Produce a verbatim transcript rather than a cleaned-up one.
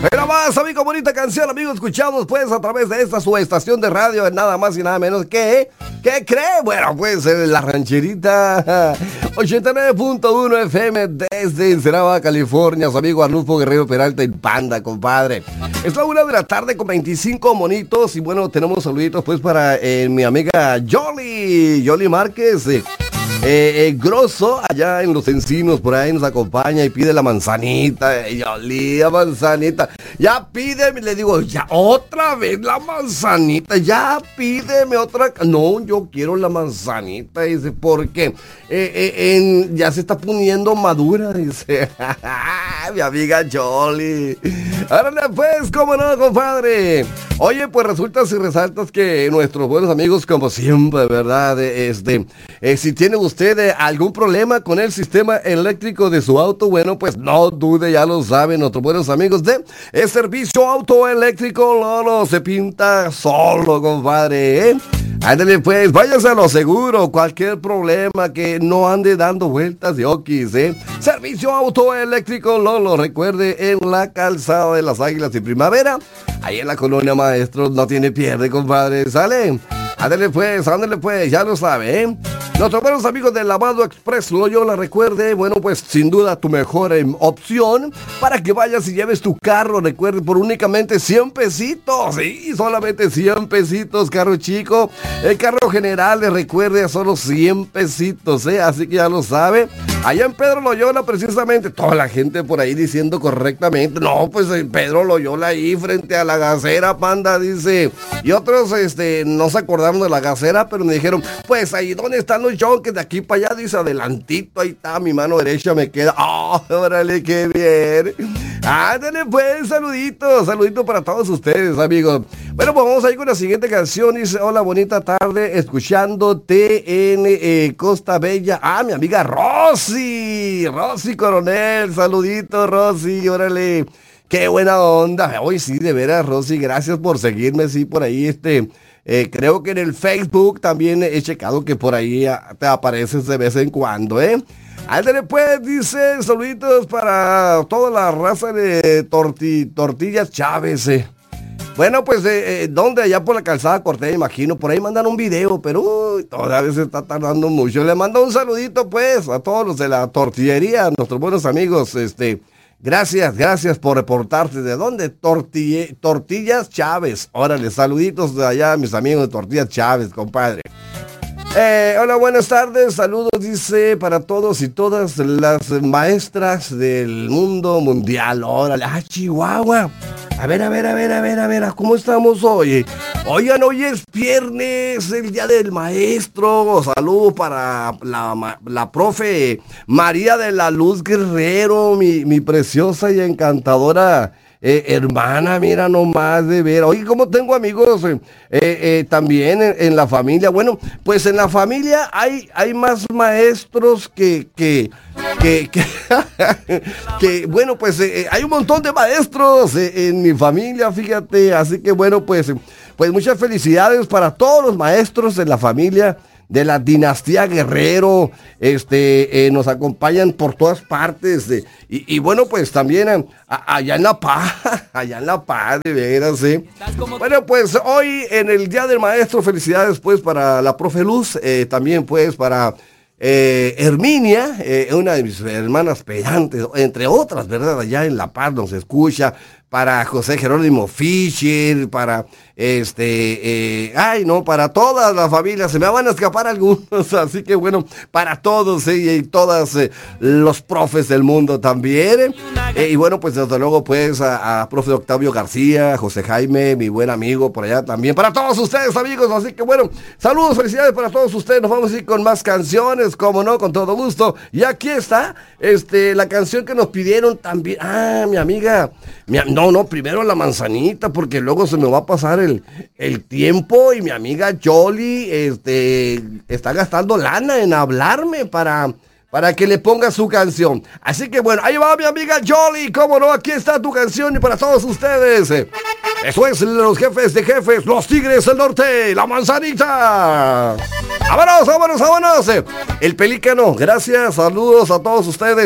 Pero más, amigo, bonita canción, amigos, escuchamos pues a través de esta su estación de radio, nada más y nada menos que, ¿qué cree? Bueno, pues La Rancherita, ochenta y nueve punto uno F M desde Ensenada, California, su amigo Arnulfo Guerrero Peralta, el Panda, compadre. Es la una de la tarde con veinticinco monitos y bueno, tenemos saluditos pues para eh, mi amiga Yoli, Yoli Márquez, eh, Eh, eh, Grosso, allá en Los Encinos, por ahí nos acompaña y pide la manzanita. Eh, Yoli, la manzanita. Ya pídeme, le digo, ya otra vez la manzanita. Ya pídeme otra. No, yo quiero la manzanita. Dice, ¿por qué? Eh, eh, en, ya se está poniendo madura, dice. Mi amiga Yoli. Ahora pues, cómo no, compadre. Oye, pues resulta si resaltas que nuestros buenos amigos, como siempre, ¿verdad? Este, eh, si tiene usted eh, algún problema con el sistema eléctrico de su auto, bueno, pues no dude, ya lo saben nuestros buenos amigos de el servicio autoeléctrico Lolo, se pinta solo, compadre, ¿eh? Ándale pues, váyase a lo seguro, cualquier problema que no ande dando vueltas de okis, ¿eh? Servicio autoeléctrico Lolo, recuerde, en la calzada de las Águilas y Primavera, ahí en la colonia Maestros, no tiene pierde, compadre, ¿sale? Ándale pues, ándale pues, ya lo sabe, ¿eh? Nuestros buenos amigos del Lavado Express Loyola, recuerde, bueno, pues sin duda tu mejor eh, opción para que vayas y lleves tu carro, recuerde, por únicamente cien pesitos, sí, solamente cien pesitos, carro chico, el carro general, le recuerde, a solo cien pesitos, ¿eh? Así que ya lo sabe, allá en Pedro Loyola, precisamente, toda la gente por ahí diciendo correctamente, no, pues en Pedro Loyola ahí frente a la Gacera, Panda, dice, y otros, este, no se acordaron de la Gacera, pero me dijeron, pues ahí, ¿dónde están los Jonques? De aquí para allá, dice, adelantito, ahí está, mi mano derecha me queda, ¡oh, órale, qué bien! Ándale pues, saluditos, saluditos para todos ustedes, amigos. Bueno, pues vamos a ir con la siguiente canción, dice, hola, bonita tarde, escuchándote en eh, Costa Bella, ah, mi amiga Rosy, Rosy Coronel, saluditos, Rosy, órale, qué buena onda, hoy sí, de veras, Rosy, gracias por seguirme, sí, por ahí, este... Eh, creo que en el Facebook también he checado que por ahí te apareces de vez en cuando, ¿eh? Ándale pues, dice, saluditos para toda la raza de torti, Tortillas Chávez, eh. Bueno, pues, eh, eh, ¿dónde? Allá por la calzada Cortés, imagino, por ahí mandan un video, pero uy, todavía se está tardando mucho. Le mando un saludito, pues, a todos los de la tortillería, a nuestros buenos amigos, este... Gracias, gracias por reportarte. ¿De dónde? Tortilla, Tortillas Chávez. Órale, saluditos de allá, mis amigos de Tortillas Chávez, compadre. Eh, hola, buenas tardes. Saludos, dice, para todos y todas las maestras del mundo mundial. Órale, ah, Chihuahua. A ver, a ver, a ver, a ver, a ver, ¿cómo estamos hoy? Oigan, hoy es viernes, el día del maestro. Saludos para la, la profe María de la Luz Guerrero, mi, mi preciosa y encantadora eh, hermana, mira nomás de ver. Oye, ¿cómo tengo amigos eh, eh, también en, en la familia? Bueno, pues en la familia hay, hay más maestros que... que Que, que, que bueno, pues eh, hay un montón de maestros eh, en mi familia, fíjate, así que bueno, pues, pues muchas felicidades para todos los maestros de la familia de la dinastía Guerrero, este, eh, nos acompañan por todas partes, eh, y, y bueno, pues también a, a, allá en La Paz, allá en La Paz, de veras, eh. Bueno, pues hoy en el Día del Maestro, felicidades pues para la profe Luz, eh, también pues para... Eh, Herminia, eh, una de mis hermanas pedantes, entre otras, ¿verdad? Allá en La Paz nos escucha, para José Jerónimo Fischer, para este, eh, ay no, para todas las familias, se me van a escapar algunos, así que bueno, para todos eh, y todas eh, los profes del mundo también, eh, y bueno, pues desde luego pues a, a profe Octavio García, José Jaime, mi buen amigo por allá también, para todos ustedes amigos, así que bueno, saludos, felicidades para todos ustedes, nos vamos a ir con más canciones, como no, con todo gusto, y aquí está, este, la canción que nos pidieron también, ah, mi amiga, mi, no, no, primero la manzanita, porque luego se me va a pasar el, el tiempo, y mi amiga Yoli, este, está gastando lana en hablarme para... para que le ponga su canción. Así que bueno, ahí va mi amiga Yoli, cómo no, aquí está tu canción y para todos ustedes. Eso es los jefes de jefes, los Tigres del Norte, la manzanita. ¡Vámonos, vámonos, vámonos! El Pelícano, gracias, saludos a todos ustedes.